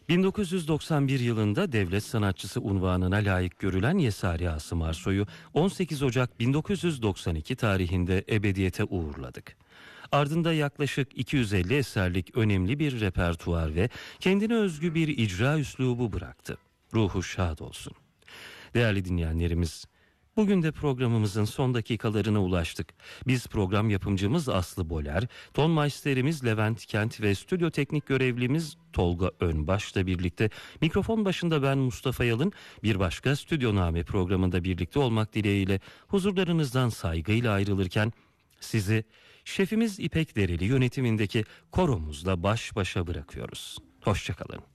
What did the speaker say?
1991 yılında devlet sanatçısı unvanına layık görülen Yesari Asım Arsoy'u 18 Ocak 1992 tarihinde ebediyete uğurladık. Ardında yaklaşık 250 eserlik önemli bir repertuar ve kendine özgü bir icra üslubu bıraktı. Ruhu şad olsun. Değerli dinleyenlerimiz, bugün de programımızın son dakikalarına ulaştık. Biz program yapımcımız Aslı Boler, tonmeisterimiz Levent Kent ve stüdyo teknik görevlimiz Tolga Önbaş'la birlikte mikrofon başında ben Mustafa Yalın, bir başka Stüdyoname programında birlikte olmak dileğiyle huzurlarınızdan saygıyla ayrılırken sizi şefimiz İpek Dereli yönetimindeki koromuzla baş başa bırakıyoruz. Hoşça kalın.